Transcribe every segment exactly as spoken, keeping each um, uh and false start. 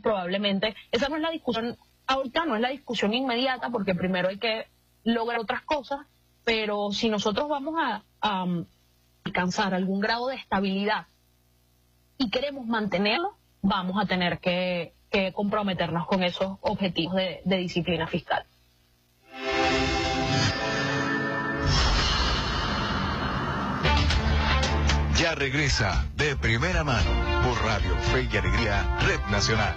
probablemente, esa no es la discusión, ahorita no es la discusión inmediata, porque primero hay que lograr otras cosas, pero si nosotros vamos a, a alcanzar algún grado de estabilidad y queremos mantenerlo, vamos a tener que, que comprometernos con esos objetivos de, de disciplina fiscal. Ya regresa De Primera Mano por Radio Fe y Alegría, Red Nacional.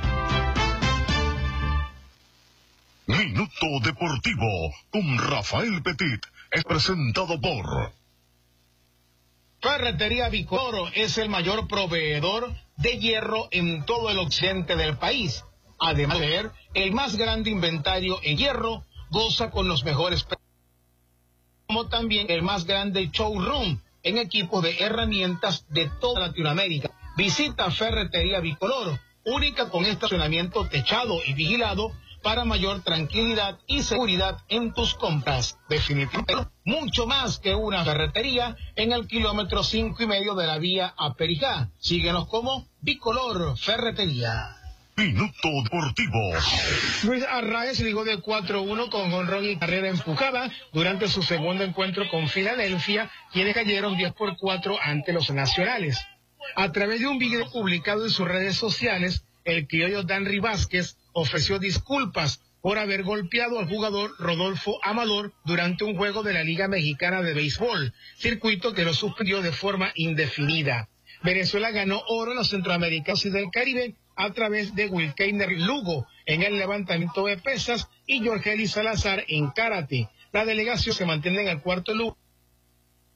Minuto Deportivo con Rafael Petit es presentado por Ferretería Bicoloro. Es el mayor proveedor de hierro en todo el occidente del país. Además de ser el más grande inventario en hierro, goza con los mejores precios, como también el más grande showroom en equipos de herramientas de toda Latinoamérica. Visita Ferretería Bicoloro, única con estacionamiento techado y vigilado para mayor tranquilidad y seguridad en tus compras. Definitivamente, mucho más que una ferretería en el kilómetro cinco y medio de la vía a Perijá. Síguenos como Bicolor Ferretería. Minuto Deportivo. Luis Arraez ligó de cuatro uno con jonrón y carrera empujada durante su segundo encuentro con Filadelfia, quienes cayeron diez por cuatro ante los Nacionales. A través de un video publicado en sus redes sociales, el criollo Danry Vázquez ofreció disculpas por haber golpeado al jugador Rodolfo Amador durante un juego de la Liga Mexicana de Béisbol, circuito que lo suspendió de forma indefinida. Venezuela ganó oro en los Centroamericanos y del Caribe a través de Wilkeiner Lugo en el levantamiento de pesas y Jorgeli Salazar en karate. La delegación se mantiene en el cuarto lugar